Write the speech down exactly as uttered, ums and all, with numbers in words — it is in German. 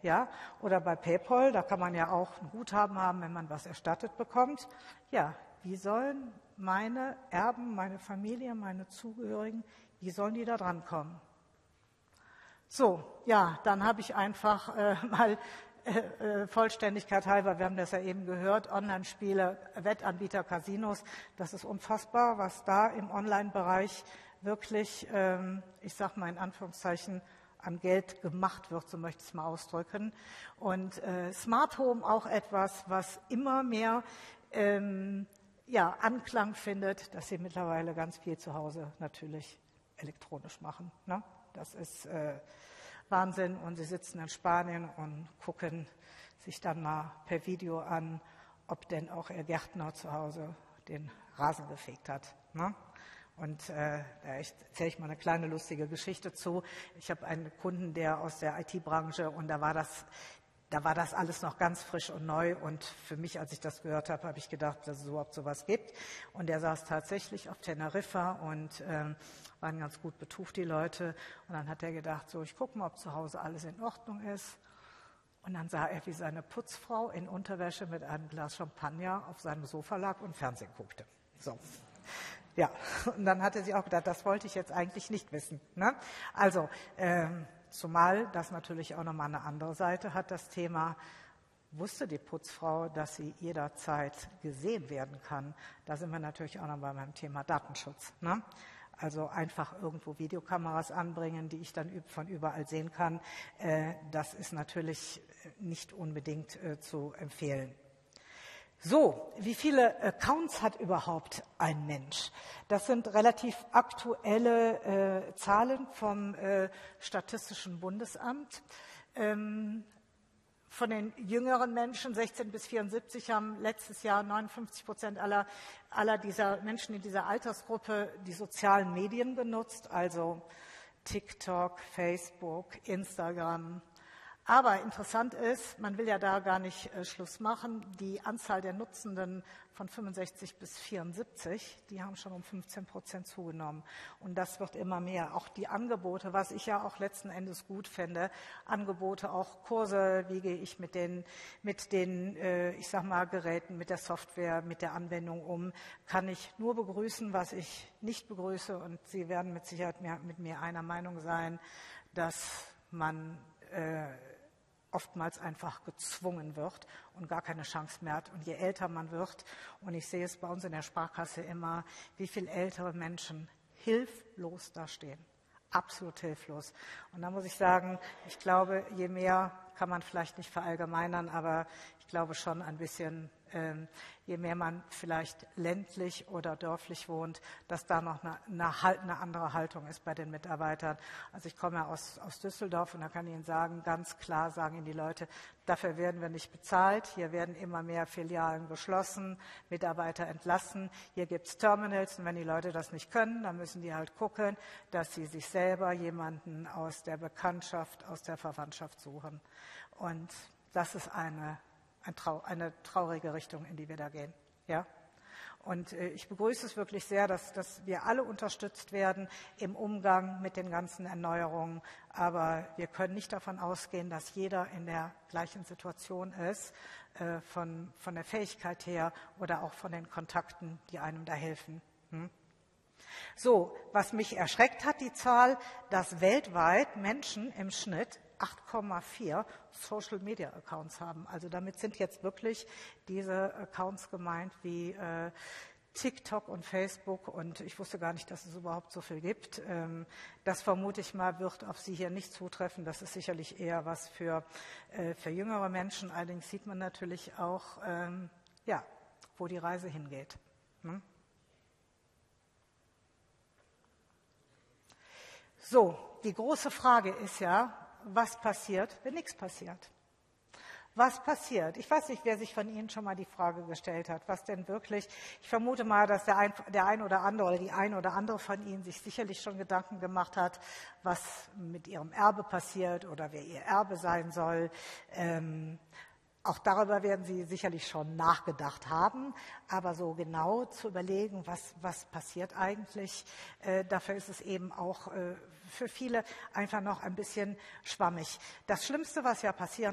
ja, oder bei PayPal, da kann man ja auch ein Guthaben haben, wenn man was erstattet bekommt. Ja, wie sollen meine Erben, meine Familie, meine Zugehörigen, wie sollen die da drankommen? So, ja, dann habe ich einfach äh, mal äh, Vollständigkeit halber, wir haben das ja eben gehört, Online-Spiele, Wettanbieter, Casinos, das ist unfassbar, was da im Online-Bereich wirklich, ähm, ich sage mal in Anführungszeichen, an Geld gemacht wird, so möchte ich es mal ausdrücken. Und äh, Smart Home auch etwas, was immer mehr ähm, ja, Anklang findet, dass sie mittlerweile ganz viel zu Hause natürlich elektronisch machen. Ne? Das ist äh, Wahnsinn. Und sie sitzen in Spanien und gucken sich dann mal per Video an, ob denn auch ihr Gärtner zu Hause den Rasen gefegt hat. Ne? Und äh, da erzähle ich mal eine kleine lustige Geschichte zu. Ich habe einen Kunden, der aus der I T-Branche, und da war das, da war das alles noch ganz frisch und neu. Und für mich, als ich das gehört habe, habe ich gedacht, dass es überhaupt sowas gibt. Und der saß tatsächlich auf Teneriffa und ähm, waren ganz gut betucht, die Leute. Und dann hat er gedacht, so, ich gucke mal, ob zu Hause alles in Ordnung ist. Und dann sah er, wie seine Putzfrau in Unterwäsche mit einem Glas Champagner auf seinem Sofa lag und Fernsehen guckte. So. Ja, und dann hat er sich auch gedacht, das wollte ich jetzt eigentlich nicht wissen. Ne? Also, ähm, zumal das natürlich auch nochmal eine andere Seite hat, das Thema, wusste die Putzfrau, dass sie jederzeit gesehen werden kann? Da sind wir natürlich auch noch beim Thema Datenschutz. Ne? Also einfach irgendwo Videokameras anbringen, die ich dann von überall sehen kann, äh, das ist natürlich nicht unbedingt äh, zu empfehlen. So, wie viele Accounts hat überhaupt ein Mensch? Das sind relativ aktuelle äh, Zahlen vom äh, Statistischen Bundesamt. Ähm, von den jüngeren Menschen, sechzehn bis vierundsiebzig, haben letztes Jahr neunundfünfzig Prozent aller, aller dieser Menschen in dieser Altersgruppe die sozialen Medien genutzt, also TikTok, Facebook, Instagram. Aber interessant ist, man will ja da gar nicht äh, Schluss machen, die Anzahl der Nutzenden von fünfundsechzig bis vierundsiebzig, die haben schon um fünfzehn Prozent zugenommen. Und das wird immer mehr. Auch die Angebote, was ich ja auch letzten Endes gut finde, Angebote, auch Kurse, wie gehe ich mit den, mit den äh, ich sag mal, Geräten, mit der Software, mit der Anwendung um, kann ich nur begrüßen, was ich nicht begrüße. Und Sie werden mit Sicherheit mehr, mit mir einer Meinung sein, dass man äh, oftmals einfach gezwungen wird und gar keine Chance mehr hat. Und je älter man wird, und ich sehe es bei uns in der Sparkasse immer, wie viele ältere Menschen hilflos dastehen. Absolut hilflos. Und da muss ich sagen, ich glaube, je mehr, kann man vielleicht nicht verallgemeinern, aber ich glaube schon ein bisschen, ähm, je mehr man vielleicht ländlich oder dörflich wohnt, dass da noch eine, eine, eine andere Haltung ist bei den Mitarbeitern. Also ich komme ja aus, aus Düsseldorf und da kann ich Ihnen sagen, ganz klar sagen Ihnen die Leute, dafür werden wir nicht bezahlt, hier werden immer mehr Filialen geschlossen, Mitarbeiter entlassen, hier gibt es Terminals und wenn die Leute das nicht können, dann müssen die halt gucken, dass sie sich selber jemanden aus der Bekanntschaft, aus der Verwandtschaft suchen. Und das ist eine, ein Trau, eine traurige Richtung, in die wir da gehen. Ja? Und äh, ich begrüße es wirklich sehr, dass, dass wir alle unterstützt werden im Umgang mit den ganzen Erneuerungen. Aber wir können nicht davon ausgehen, dass jeder in der gleichen Situation ist, äh, von, von der Fähigkeit her oder auch von den Kontakten, die einem da helfen. Hm? So, was mich erschreckt hat, die Zahl, dass weltweit Menschen im Schnitt acht Komma vier Social-Media-Accounts haben. Also damit sind jetzt wirklich diese Accounts gemeint wie äh, TikTok und Facebook und ich wusste gar nicht, dass es überhaupt so viel gibt. Ähm, das vermute ich mal, wird auf Sie hier nicht zutreffen. Das ist sicherlich eher was für, äh, für jüngere Menschen. Allerdings sieht man natürlich auch, ähm, ja, wo die Reise hingeht. Hm? So, die große Frage ist ja, was passiert, wenn nichts passiert? Was passiert? Ich weiß nicht, wer sich von Ihnen schon mal die Frage gestellt hat, was denn wirklich, ich vermute mal, dass der ein, der ein oder andere oder die ein oder andere von Ihnen sich sicherlich schon Gedanken gemacht hat, was mit Ihrem Erbe passiert oder wer Ihr Erbe sein soll. Ähm, Auch darüber werden Sie sicherlich schon nachgedacht haben, aber so genau zu überlegen, was, was passiert eigentlich, äh, dafür ist es eben auch äh, für viele einfach noch ein bisschen schwammig. Das Schlimmste, was ja passieren